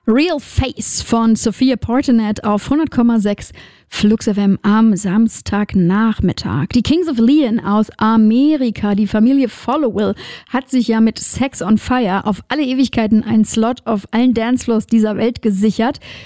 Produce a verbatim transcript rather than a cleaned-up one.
Real Face von Sophia Portinet auf hundert Komma sechs Flux F M am Samstagnachmittag. Die Kings of Leon aus Amerika, die Familie Followill, hat sich ja mit Sex on Fire auf alle Ewigkeiten einen Slot auf allen Dancefloors dieser Welt gesichert.